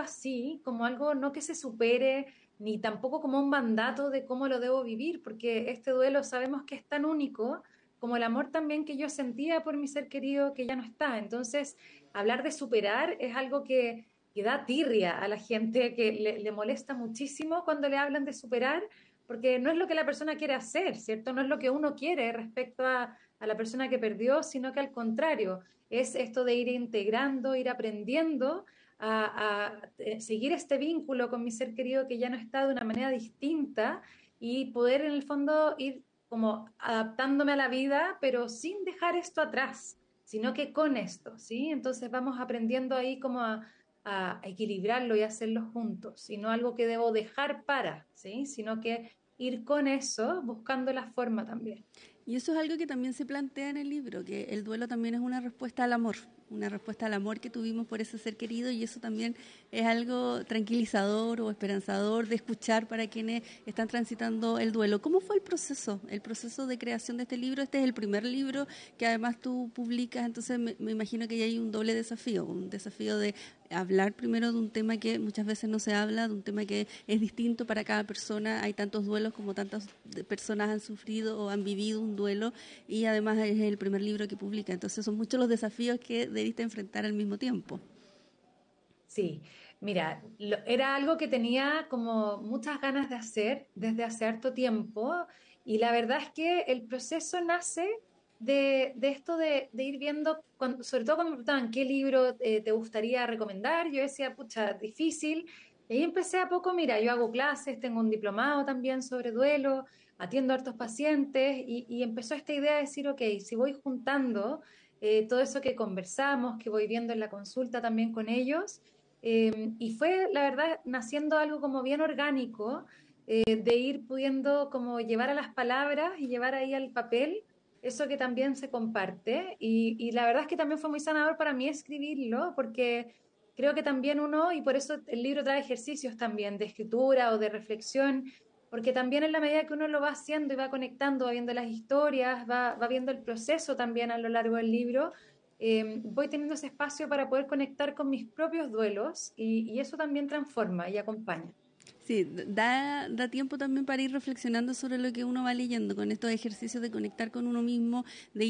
así, como algo no que se supere, ni tampoco como un mandato de cómo lo debo vivir, porque este duelo sabemos que es tan único como el amor también que yo sentía por mi ser querido que ya no está. Entonces, hablar de superar es algo que da tirria a la gente, que le molesta muchísimo cuando le hablan de superar, porque no es lo que la persona quiere hacer, ¿cierto? No es lo que uno quiere respecto a la persona que perdió, sino que al contrario, es esto de ir integrando, ir aprendiendo a seguir este vínculo con mi ser querido que ya no está de una manera distinta y poder en el fondo ir como adaptándome a la vida, pero sin dejar esto atrás, sino que con esto, ¿sí? Entonces vamos aprendiendo ahí como a equilibrarlo y hacerlo juntos, y no algo que debo dejar para, ¿sí? Sino que ir con eso, buscando la forma también. Y eso es algo que también se plantea en el libro, que el duelo también es una respuesta al amor que tuvimos por ese ser querido, y eso también es algo tranquilizador o esperanzador de escuchar para quienes están transitando el duelo. ¿Cómo fue el proceso de creación de este libro? Este es el primer libro que además tú publicas, entonces me imagino que ya hay un doble desafío, un desafío de hablar primero de un tema que muchas veces no se habla, de un tema que es distinto para cada persona. Hay tantos duelos como tantas personas han sufrido o han vivido un duelo, y además es el primer libro que publica, entonces son muchos los desafíos que debiste enfrentar al mismo tiempo. Sí, mira, era algo que tenía como muchas ganas de hacer desde hace harto tiempo, y la verdad es que el proceso nace de esto de ir viendo, sobre todo cuando me preguntaban qué libro te gustaría recomendar, yo decía, pucha, difícil, y ahí empecé a poco, mira, yo hago clases, tengo un diplomado también sobre duelo, atiendo a hartos pacientes, y empezó esta idea de decir, ok, si voy juntando todo eso que conversamos, que voy viendo en la consulta también con ellos, y fue, la verdad, naciendo algo como bien orgánico, de ir pudiendo como llevar a las palabras y llevar ahí al papel eso que también se comparte. Y la verdad es que también fue muy sanador para mí escribirlo, porque creo que también uno, y por eso el libro trae ejercicios también de escritura o de reflexión, porque también en la medida que uno lo va haciendo y va conectando, va viendo las historias, va viendo el proceso también a lo largo del libro, voy teniendo ese espacio para poder conectar con mis propios duelos, y eso también transforma y acompaña. Sí, da tiempo también para ir reflexionando sobre lo que uno va leyendo, con estos ejercicios de conectar con uno mismo,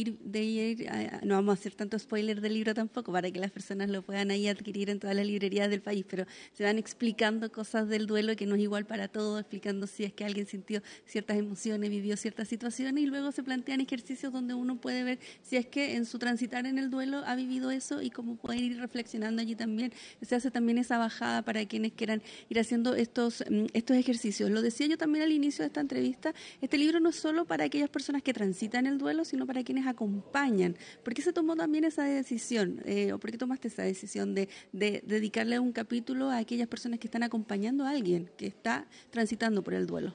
no vamos a hacer tanto spoiler del libro tampoco, para que las personas lo puedan ahí adquirir en todas las librerías del país, pero se van explicando cosas del duelo que no es igual para todos, explicando si es que alguien sintió ciertas emociones, vivió ciertas situaciones, y luego se plantean ejercicios donde uno puede ver si es que en su transitar en el duelo ha vivido eso, y cómo puede ir reflexionando allí también. Se hace también esa bajada para quienes quieran ir haciendo estos ejercicios. Lo decía yo también al inicio de esta entrevista, este libro no es solo para aquellas personas que transitan el duelo, sino para quienes acompañan. ¿Por qué se tomó también esa decisión? ¿O por qué tomaste esa decisión de dedicarle un capítulo a aquellas personas que están acompañando a alguien que está transitando por el duelo?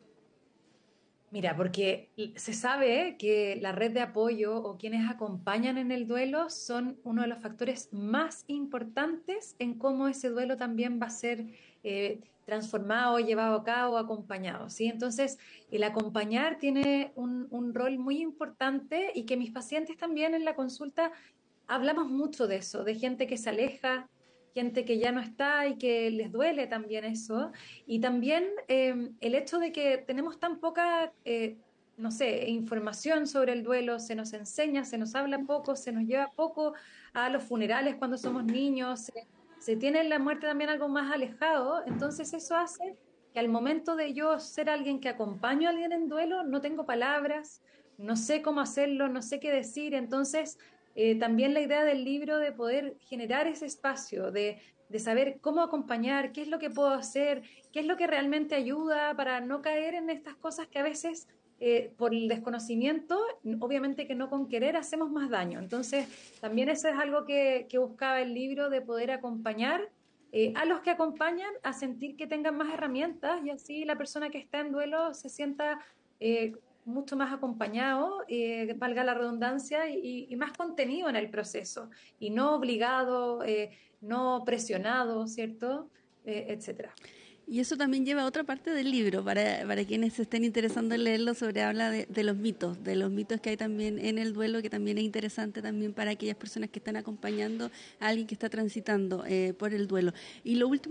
Mira, porque se sabe que la red de apoyo o quienes acompañan en el duelo son uno de los factores más importantes en cómo ese duelo también va a ser transformado, llevado a cabo, acompañado, ¿sí? Entonces, el acompañar tiene un rol muy importante, y que mis pacientes también en la consulta hablamos mucho de eso, de gente que se aleja, gente que ya no está y que les duele también eso. Y también el hecho de que tenemos tan poca, no sé, información sobre el duelo, se nos enseña, se nos habla poco, se nos lleva poco a los funerales cuando somos niños, se tiene la muerte también algo más alejado. Entonces eso hace que al momento de yo ser alguien que acompaño a alguien en duelo, no tengo palabras, no sé cómo hacerlo, no sé qué decir. Entonces, también la idea del libro de poder generar ese espacio, de saber cómo acompañar, qué es lo que puedo hacer, qué es lo que realmente ayuda para no caer en estas cosas que a veces, por el desconocimiento, obviamente que no con querer, hacemos más daño. Entonces, también eso es algo que buscaba el libro, de poder acompañar a los que acompañan a sentir que tengan más herramientas, y así la persona que está en duelo se sienta mucho más acompañado, valga la redundancia, y más contenido en el proceso, y no obligado, no presionado, ¿cierto? Etcétera. Y eso también lleva a otra parte del libro, para quienes se estén interesando en leerlo, habla de los mitos que hay también en el duelo, que también es interesante también para aquellas personas que están acompañando a alguien que está transitando por el duelo. Y lo último